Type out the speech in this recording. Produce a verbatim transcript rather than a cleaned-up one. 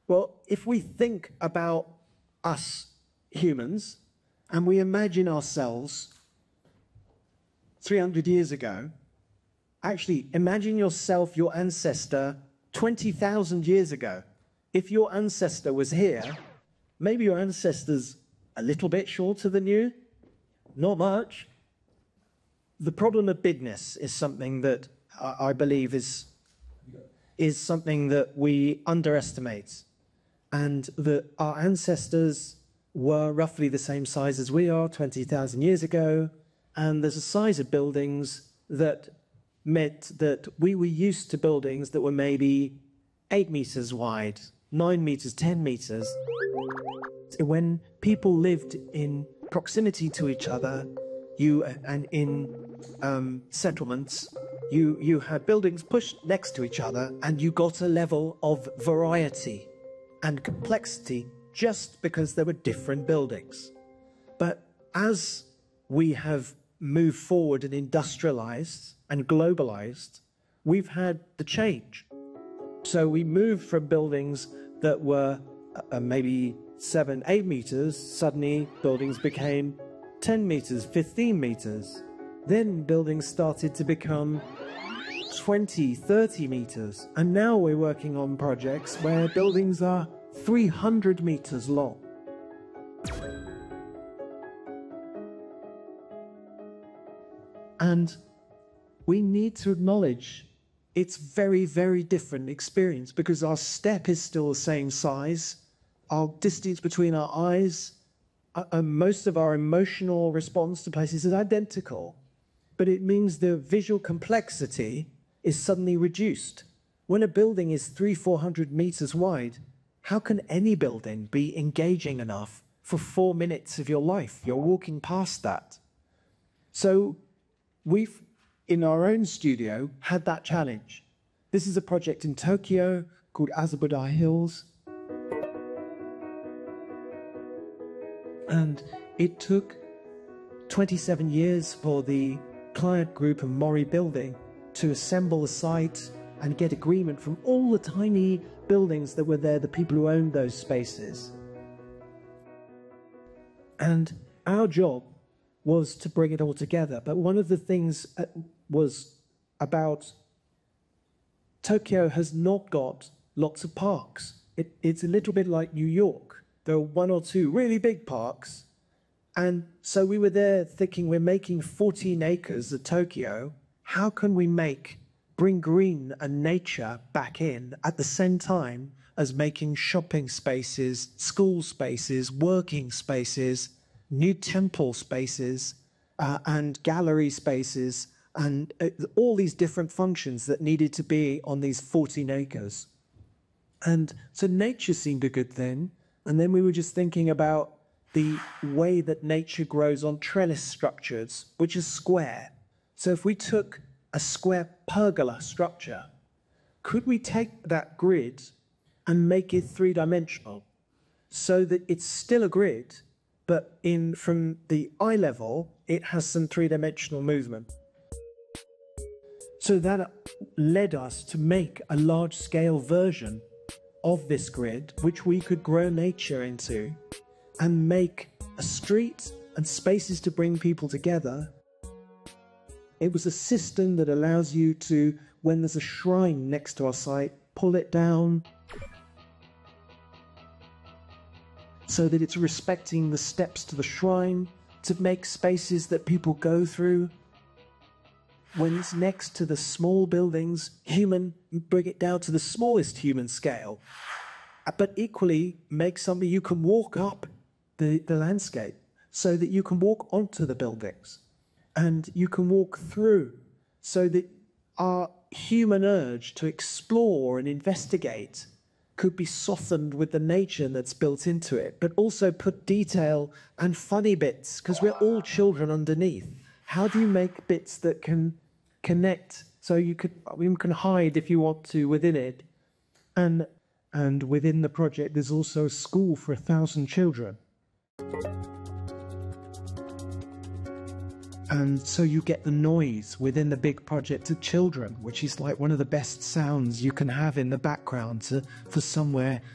Well, if we think about us humans and we imagine ourselves three hundred years ago, actually imagine yourself, your ancestor, twenty thousand years ago. If your ancestor was here, maybe your ancestor's a little bit shorter than you, not much. The problem of bigness is something that I believe is, is something that we underestimate. And that our ancestors were roughly the same size as we are twenty thousand years ago. And there's a size of buildings that meant that we were used to buildings that were maybe eight meters wide, nine meters, ten meters. When people lived in proximity to each other, you and in um, settlements, you you had buildings pushed next to each other, and you got a level of variety and complexity just because there were different buildings. But as we have moved forward and industrialized and globalized, we've had the change. So we moved from buildings that were uh, maybe seven, eight meters, suddenly buildings became ten meters, fifteen meters. Then buildings started to become twenty, thirty meters. And now we're working on projects where buildings are three hundred meters long. And we need to acknowledge it's very, very different experience because our step is still the same size. Our distance between our eyes, uh, most of our emotional response to places is identical. But it means the visual complexity is suddenly reduced. When a building is three, four hundred meters wide, how can any building be engaging enough for four minutes of your life? You're walking past that. So we've, in our own studio, had that challenge. This is a project in Tokyo called Azabudai Hills. And it took twenty-seven years for the client group of Mori Building to assemble a site and get agreement from all the tiny buildings that were there, the people who owned those spaces. And our job was to bring it all together. But one of the things was about Tokyo has not got lots of parks. It, it's a little bit like New York. There are one or two really big parks. And so we were there thinking we're making fourteen acres of Tokyo. How can we make, bring green and nature back in at the same time as making shopping spaces, school spaces, working spaces, new temple spaces, uh, and gallery spaces, and uh, all these different functions that needed to be on these fourteen acres. And so nature seemed a good thing. And then we were just thinking about the way that nature grows on trellis structures, which is square. So if we took a square pergola structure, could we take that grid and make it three-dimensional so that it's still a grid, but in from the eye level, it has some three-dimensional movement? So that led us to make a large-scale version of this grid, which we could grow nature into and make a street and spaces to bring people together. It was a system that allows you to, when there's a shrine next to our site, pull it down so that it's respecting the steps to the shrine, to make spaces that people go through. When it's next to the small buildings, human, bring it down to the smallest human scale. But equally, make something you can walk up the, the landscape so that you can walk onto the buildings. And you can walk through so that our human urge to explore and investigate could be softened with the nature that's built into it, but also put detail and funny bits, because we're all children underneath. How do you make bits that can connect so you could, you can hide if you want to within it? And, and within the project, there's also a school for a thousand children. And so you get the noise within the big project of children, which is like one of the best sounds you can have in the background to, for somewhere